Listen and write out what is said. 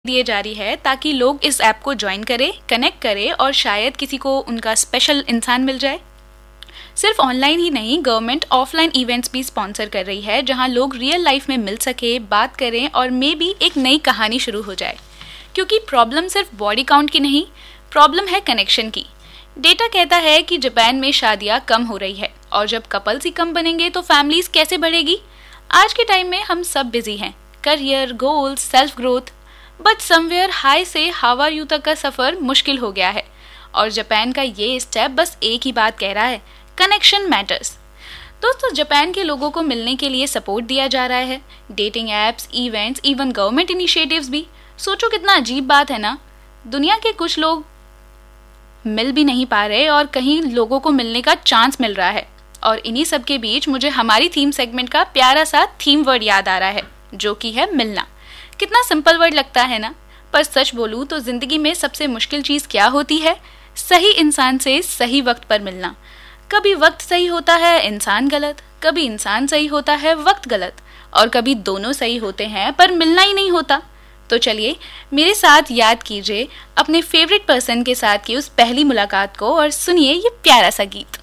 दिए जा रही है ताकि लोग इस ऐप को ज्वाइन करें, कनेक्ट करें और शायद किसी को उनका स्पेशल इंसान मिल जाए। सिर्फ ऑनलाइन ही नहीं, गवर्नमेंट ऑफलाइन इवेंट्स भी स्पॉन्सर कर रही है जहां लोग रियल लाइफ में मिल सके, बात करें और मे बी एक नई कहानी शुरू हो जाए। क्योंकि प्रॉब्लम सिर्फ बॉडी काउंट की नहीं, प्रॉब्लम है कनेक्शन की। डेटा कहता है कि जापान में शादियां कम हो रही है और जब कपल्स ही कम बनेंगे तो फैमिलीज कैसे बढ़ेगी। आज के टाइम में हम सब बिजी हैं, career, goals, self growth, but somewhere high से हाउ आर यू तक का सफर मुश्किल हो गया है। और जापान का ये स्टेप बस एक ही बात कह रहा है, कनेक्शन मैटर्स। दोस्तों, जापान के लोगों को मिलने के लिए सपोर्ट दिया जा रहा है, dating apps, events, even government initiatives भी। सोचो कितना अजीब बात है ना, दुनिया के कुछ लोग मिल भी नहीं पा रहे और कहीं लोगों को मिलने का चांस मिल रहा है। और इन्हीं सब के बीच मुझे हमारी थीम सेगमेंट का प्यारा सा थीम वर्ड याद आ रहा है, जो कि है मिलना। कितना सिंपल वर्ड लगता है ना, पर सच बोलूं तो जिंदगी में सबसे मुश्किल चीज क्या होती है? सही इंसान से सही वक्त पर मिलना। कभी वक्त सही होता है, इंसान गलत, कभी इंसान सही होता है, वक्त गलत, और कभी दोनों सही होते हैं पर मिलना ही नहीं होता। तो चलिए मेरे साथ याद कीजिए अपने फेवरेट पर्सन के साथ की उस पहली मुलाकात को और सुनिए ये प्यारा सा गीत।